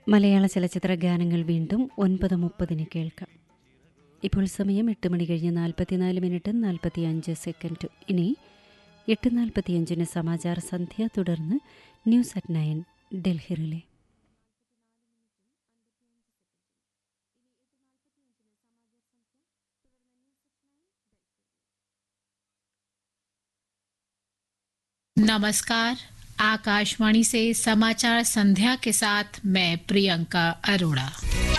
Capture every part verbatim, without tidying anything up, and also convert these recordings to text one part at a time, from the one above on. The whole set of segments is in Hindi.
മലയാള ചലച്ചിത്ര ഗാനങ്ങൾ വീണ്ടും ഒൻപത് മുപ്പതിന് കേൾക്കാം. ഇപ്പോൾ സമയം എട്ട് മണി കഴിഞ്ഞ് നാൽപ്പത്തിനാല് മിനിറ്റ് നാൽപ്പത്തി അഞ്ച് സെക്കൻഡ്. ഇനി എട്ട് നാൽപ്പത്തിയഞ്ചിന് സമാചാർ സന്ധ്യ, തുടർന്ന് news at nine Delhi relay. नमस्कार, आकाशवाणी से समाचार संध्या के साथ मैं प्रियंका अरोड़ा।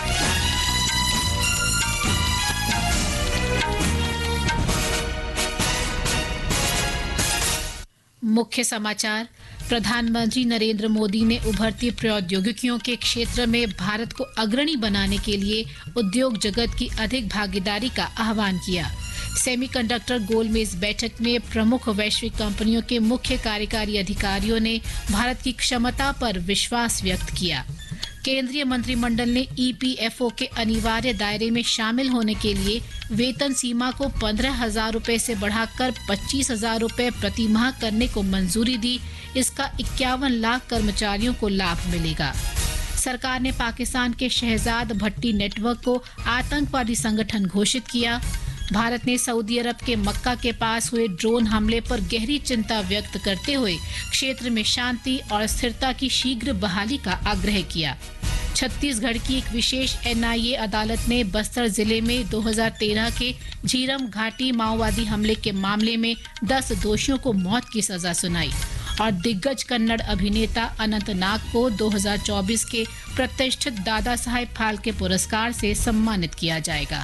मुख्य समाचार. प्रधानमंत्री नरेंद्र मोदी ने उभरती प्रौद्योगिकियों के क्षेत्र में भारत को अग्रणी बनाने के लिए उद्योग जगत की अधिक भागीदारी का आह्वान किया. सेमीकंडक्टर गोलमेज बैठक में प्रमुख वैश्विक कंपनियों के मुख्य कार्यकारी अधिकारियों ने भारत की क्षमता पर विश्वास व्यक्त किया. केंद्रीय मंत्रिमंडल ने ईपीएफओ के अनिवार्य दायरे में शामिल होने के लिए वेतन सीमा को पंद्रह हजार रुपए से बढ़ाकर पच्चीस हजार रुपए प्रति माह करने को मंजूरी दी. इसका इक्यावन लाख कर्मचारियों को लाभ मिलेगा. सरकार ने पाकिस्तान के शहजाद भट्टी नेटवर्क को आतंकवादी संगठन घोषित किया. भारत ने सऊदी अरब के मक्का के पास हुए ड्रोन हमले पर गहरी चिंता व्यक्त करते हुए क्षेत्र में शांति और स्थिरता की शीघ्र बहाली का आग्रह किया. छत्तीसगढ़ की एक विशेष एनआईए अदालत ने बस्तर जिले में दो हज़ार तेरह के झीरम घाटी माओवादी हमले के मामले में दस दोषियों को मौत की सजा सुनाई. और दिग्गज कन्नड़ अभिनेता अनंत नाग को दो हज़ार चौबीस के प्रतिष्ठित दादा साहेब फाल्के पुरस्कार से सम्मानित किया जाएगा.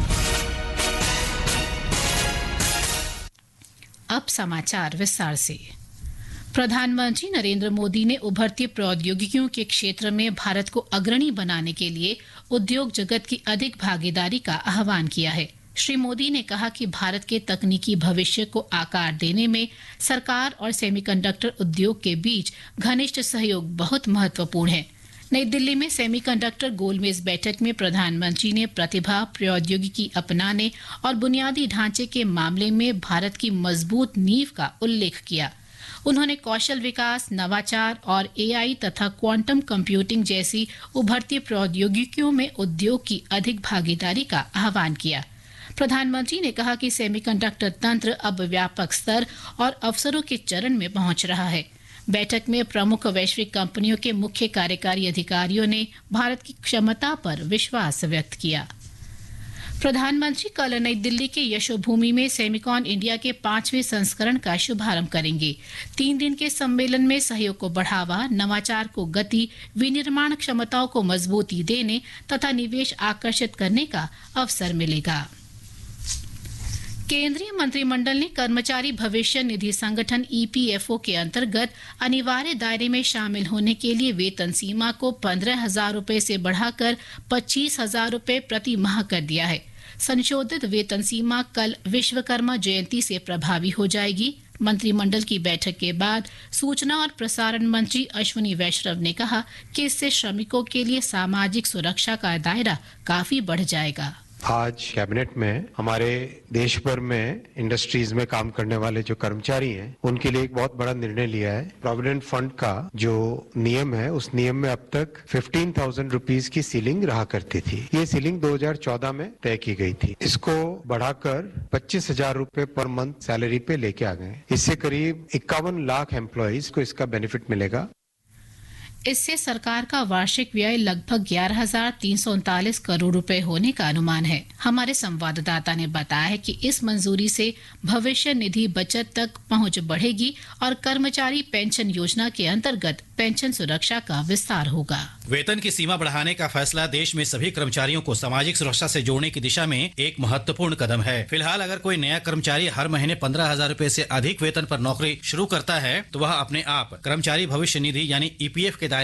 अब समाचार विस्तार से. प्रधानमंत्री नरेंद्र मोदी ने उभरती प्रौद्योगिकियों के क्षेत्र में भारत को अग्रणी बनाने के लिए उद्योग जगत की अधिक भागीदारी का आह्वान किया है. श्री मोदी ने कहा कि भारत के तकनीकी भविष्य को आकार देने में सरकार और सेमीकंडक्टर उद्योग के बीच घनिष्ठ सहयोग बहुत महत्वपूर्ण है. नई दिल्ली में सेमीकंडक्टर गोलमेज बैठक में प्रधानमंत्री ने प्रतिभा, प्रौद्योगिकी अपनाने और बुनियादी ढांचे के मामले में भारत की मजबूत नींव का उल्लेख किया. उन्होंने कौशल विकास, नवाचार और एआई तथा क्वांटम कंप्यूटिंग जैसी उभरती प्रौद्योगिकियों में उद्योग की अधिक भागीदारी का आह्वान किया. प्रधानमंत्री ने कहा कि सेमीकंडक्टर तंत्र अब व्यापक स्तर और अवसरों के चरण में पहुंच रहा है. बैठक में प्रमुख वैश्विक कंपनियों के मुख्य कार्यकारी अधिकारियों ने भारत की क्षमता पर विश्वास व्यक्त किया. प्रधानमंत्री कल नई दिल्ली के यशोभूमि में सेमिकॉन इंडिया के पांचवें संस्करण का शुभारंभ करेंगे. तीन दिन के सम्मेलन में सहयोग को बढ़ावा, नवाचार को गति, विनिर्माण क्षमताओं को मजबूती देने तथा निवेश आकर्षित करने का अवसर मिलेगा. केंद्रीय मंत्रिमंडल ने कर्मचारी भविष्य निधि संगठन ईपीएफओ के अंतर्गत अनिवार्य दायरे में शामिल होने के लिए वेतन सीमा को पंद्रह हजार रुपए से बढ़ाकर पच्चीस हजार रुपए प्रति माह कर दिया है. संशोधित वेतन सीमा कल विश्वकर्मा जयंती से प्रभावी हो जाएगी. मंत्रिमंडल की बैठक के बाद सूचना और प्रसारण मंत्री अश्विनी वैष्णव ने कहा कि इससे श्रमिकों के लिए सामाजिक सुरक्षा का दायरा काफी बढ़ जाएगा. आज कैबिनेट में हमारे देश भर में इंडस्ट्रीज में काम करने वाले जो कर्मचारी हैं उनके लिए एक बहुत बड़ा निर्णय लिया है. प्रोविडेंट फंड का जो नियम है उस नियम में अब तक फिफ्टीन थाउजेंड रुपीज की सीलिंग रहा करती थी. ये सीलिंग दो हज़ार चौदह में तय की गई थी. इसको बढ़ाकर पच्चीस हजार रुपए पर मंथ सैलरी पे लेके आ गए. इससे करीब इक्यावन लाख एम्प्लॉयज को इसका बेनिफिट मिलेगा. इससे सरकार का वार्षिक व्यय लगभग ग्यारह हजार तीन सौ उनतालीस करोड़ रुपए होने का अनुमान है. हमारे संवाददाता ने बताया है कि इस मंजूरी से भविष्य निधि बचत तक पहुंच बढ़ेगी और कर्मचारी पेंशन योजना के अंतर्गत पेंशन सुरक्षा का विस्तार होगा. वेतन की सीमा बढ़ाने का फैसला देश में सभी कर्मचारियों को सामाजिक सुरक्षा से जोड़ने की दिशा में एक महत्वपूर्ण कदम है. फिलहाल अगर कोई नया कर्मचारी हर महीने पंद्रह हजार रूपए से अधिक वेतन पर नौकरी शुरू करता है तो वह अपने आप कर्मचारी भविष्य निधि यानी ईपीएफ के